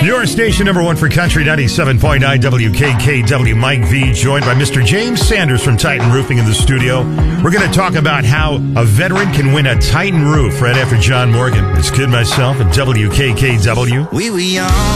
Your station number one for country, 97.9 WKKW. Mike V, joined by Mr. James Sanders from Titan Roofing in the studio. We're going to talk about how a veteran can win a Titan roof right after John Morgan. It's Kid Myself at WKKW. We were young.